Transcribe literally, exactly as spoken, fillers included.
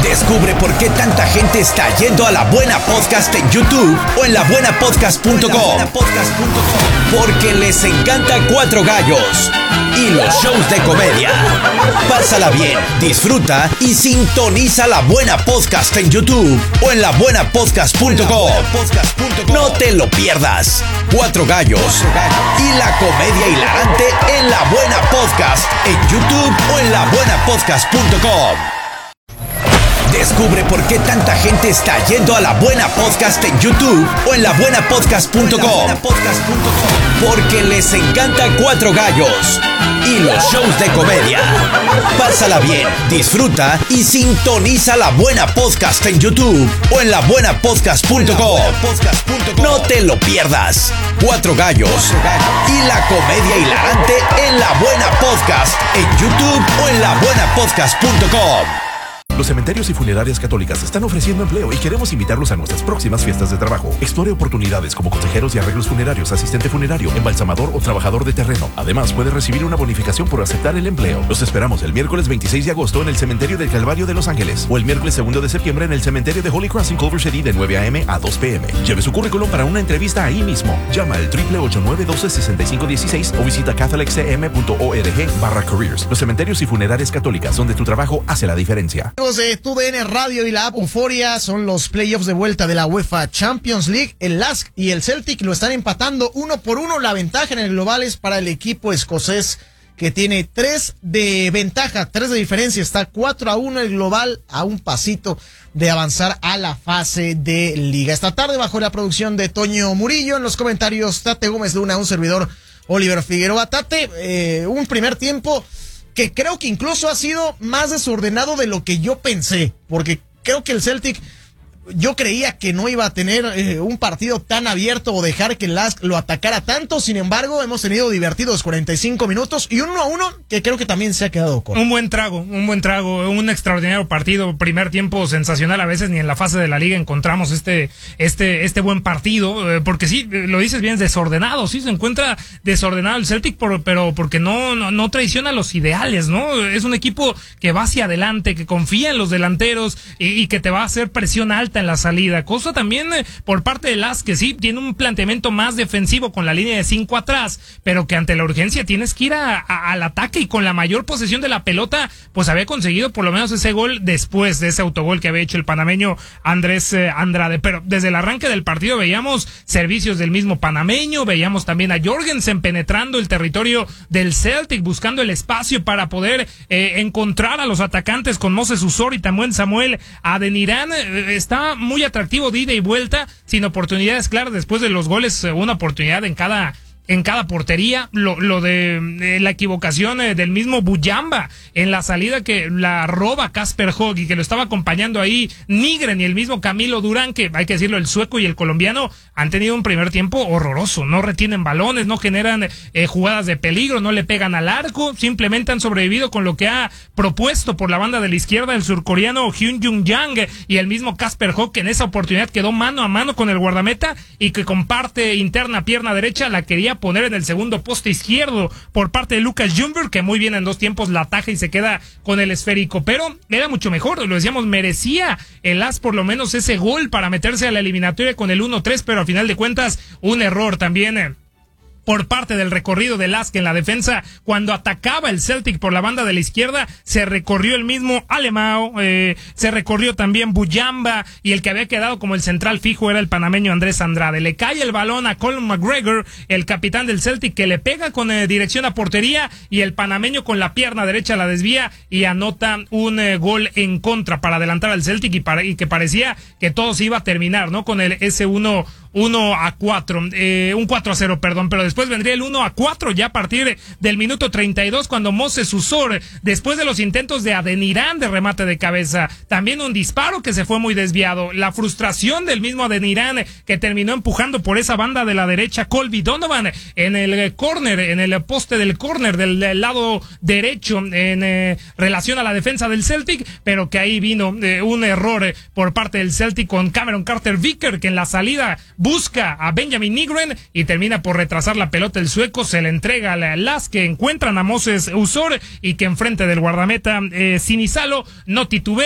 Descubre por qué tanta gente está yendo a La Buena Podcast en YouTube o en la buena podcast punto com. Porque les encanta Cuatro Gallos y los shows de comedia. Pásala bien, disfruta y sintoniza La Buena Podcast en YouTube o en la buena podcast punto com. No te lo pierdas. Cuatro Gallos y la comedia hilarante en La Buena Podcast en YouTube o en la buena podcast punto com. Descubre por qué tanta gente está yendo a La Buena Podcast en YouTube o en la buena podcast punto com. Porque les encanta Cuatro Gallos y los shows de comedia. Pásala bien, disfruta y sintoniza La Buena Podcast en YouTube o en la buena podcast punto com. No te lo pierdas. Cuatro Gallos y la comedia hilarante en La Buena Podcast en YouTube o en la buena podcast punto com. Los cementerios y funerarias católicas están ofreciendo empleo y queremos invitarlos a nuestras próximas fiestas de trabajo. Explore oportunidades como consejeros y arreglos funerarios, asistente funerario, embalsamador o trabajador de terreno. Además, puede recibir una bonificación por aceptar el empleo. Los esperamos el miércoles veintiséis de agosto en el Cementerio del Calvario de Los Ángeles o el miércoles segundo de septiembre en el Cementerio de Holy Cross en Culver City de nueve a eme a dos pe eme. Lleve su currículum para una entrevista ahí mismo. Llama al triple ocho nueve uno dos seis cinco uno seis o visita catholic c m punto org barra careers. Los cementerios y funerarias católicas, donde tu trabajo hace la diferencia. De Tu D N Radio y la app Euforia son los playoffs de vuelta de la UEFA Champions League. El Lask y el Celtic lo están empatando uno por uno. La ventaja en el global es para el equipo escocés, que tiene tres de ventaja, tres de diferencia. Está cuatro a uno el global, a un pasito de avanzar a la fase de liga. Esta tarde, bajo la producción de Toño Murillo, en los comentarios Tate Gómez Luna, un servidor Oliver Figueroa. Tate, eh, un primer tiempo que creo que incluso ha sido más desordenado de lo que yo pensé, porque creo que el Celtic, yo creía que no iba a tener eh, un partido tan abierto o dejar que el Lask lo atacara tanto. Sin embargo, hemos tenido divertidos cuarenta y cinco minutos y uno a uno que creo que también se ha quedado corto. Un buen trago, un buen trago, un extraordinario partido, primer tiempo sensacional. A veces ni en la fase de la liga encontramos este este este buen partido, eh, porque sí, lo dices bien, desordenado, sí se encuentra desordenado el Celtic, por, pero porque no, no no traiciona los ideales, ¿no? Es un equipo que va hacia adelante, que confía en los delanteros y, y que te va a hacer presión alta en la salida, cosa también eh, por parte de Lask, que sí tiene un planteamiento más defensivo con la línea de cinco atrás, pero que ante la urgencia tienes que ir a, a, al ataque, y con la mayor posesión de la pelota pues había conseguido por lo menos ese gol después de ese autogol que había hecho el panameño Andrés eh, Andrade. Pero desde el arranque del partido veíamos servicios del mismo panameño, veíamos también a Jorgensen penetrando el territorio del Celtic, buscando el espacio para poder eh, encontrar a los atacantes con Moses Usor y también Samuel Adeniran. eh, está muy atractivo de ida y vuelta, sin oportunidades claras después de los goles, una oportunidad en cada en cada portería. Lo, lo de, de la equivocación eh, del mismo Buyamba en la salida, que la roba Kasper Hogg y que lo estaba acompañando ahí Nygren y el mismo Camilo Durán, que hay que decirlo, el sueco y el colombiano han tenido un primer tiempo horroroso, no retienen balones, no generan eh, jugadas de peligro, no le pegan al arco, simplemente han sobrevivido con lo que ha propuesto por la banda de la izquierda el surcoreano Hyun Jung Yang y el mismo Kasper Hogg, que en esa oportunidad quedó mano a mano con el guardameta y que con parte interna pierna derecha la quería poner en el segundo poste izquierdo por parte de Lucas Ljungberg, que muy bien en dos tiempos la ataja y se queda con el esférico, pero era mucho mejor, lo decíamos, merecía el As por lo menos ese gol para meterse a la eliminatoria con el uno tres, pero a final de cuentas un error también eh, por parte del recorrido de Lask en la defensa. Cuando atacaba el Celtic por la banda de la izquierda, se recorrió el mismo Alemão, eh, se recorrió también Buyamba, y el que había quedado como el central fijo era el panameño Andrés Andrade. Le cae el balón a Colin McGregor, el capitán del Celtic, que le pega con eh, dirección a portería, y el panameño con la pierna derecha la desvía y anota un eh, gol en contra para adelantar al Celtic, y, para, y que parecía que todo se iba a terminar, ¿no? Con el ese uno a cuatro, eh, un cuatro a cero, perdón, pero después vendría el uno a cuatro ya a partir del minuto treinta y dos, cuando Moses Usor, después de los intentos de Adeniran de remate de cabeza, también un disparo que se fue muy desviado, la frustración del mismo Adeniran, que terminó empujando por esa banda de la derecha Colby Donovan en el córner, en el poste del córner del, del lado derecho en eh, relación a la defensa del Celtic, pero que ahí vino eh, un error eh, por parte del Celtic con Cameron Carter-Vicker, que en la salida busca a Benjamin Nygren y termina por retrasar la pelota el sueco, se le entrega a Lask, que encuentran a Moses Usor y que enfrente del guardameta eh, Sinisalo no titubea.